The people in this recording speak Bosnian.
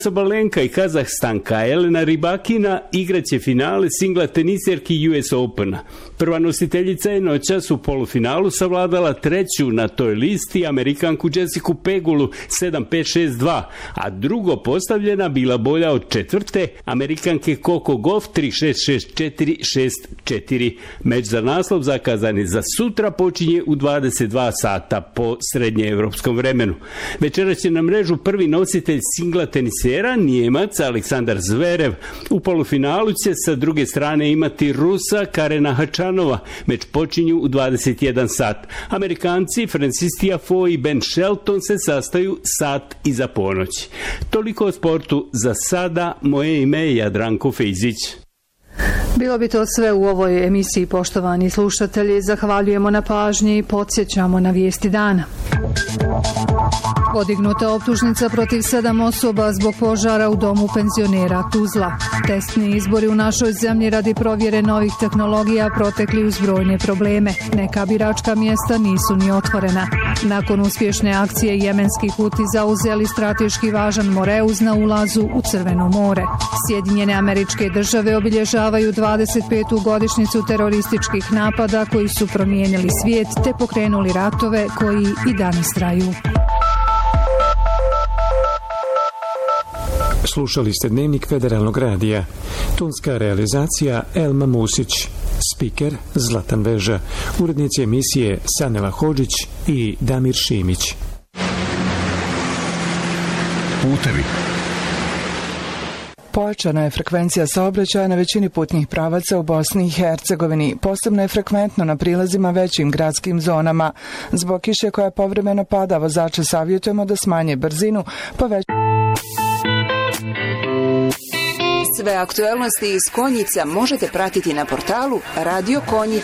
Sabalenka i Kazahstanka Elena Rybakina igraće finale singla tenisjerki US Opena. Prva nositeljica je noćas u polufinalu savladala treću na toj listi Amerikanku Jessicu Pegulu 7-5-6-2, a drugo postavljena bila bolja od četvrte Amerikanke Coco Gauff 3-6-6-4-6-4. Meč za naslov zakazan je za sutra, počinje u 22 sata po srednjeevropskom vremenu. Večera će na mrežu prvi nositelj singla tenisjerka Njemac Aleksandar Zverev. U polufinalu će sa druge strane imati Rusa Karena Hačanova. Meč počinju u 21 sat. Amerikanci Francis Tiafoe i Ben Shelton se sastaju sat iza ponoći. Toliko o sportu za sada. Moje ime je Jadranko Fejzić. Bilo bi to sve u ovoj emisiji, poštovani slušatelji. Zahvaljujemo na pažnji i podsjećamo na vijesti dana. Podignuta optužnica protiv 7 osoba zbog požara u domu penzionera Tuzla. Testni izbori u našoj zemlji radi provjere novih tehnologija protekli uz brojne probleme. Neka biračka mjesta nisu ni otvorena. Nakon uspješne akcije jemenski Huti zauzeli strateški važan Moreuz na ulazu u Crveno more. Sjedinjene Američke Države obilježavaju 25. godišnjicu terorističkih napada koji su promijenili svijet te pokrenuli ratove koji i danas traju. Slušali ste Dnevnik Federalnog radija. Tonska realizacija Elma Musić. Spiker Zlatan Veža. Urednici emisije Sanela Hodžić i Damir Šimić. Putevi. Pojačana je frekvencija saobraćaja na većini putnih pravaca u Bosni i Hercegovini. Posebno je frekventno na prilazima većim gradskim zonama. Zbog kiše koja povremeno pada, vozače savjetujemo da smanje brzinu, Sve aktuelnosti iz Konjica možete pratiti na portalu Radio Konjic.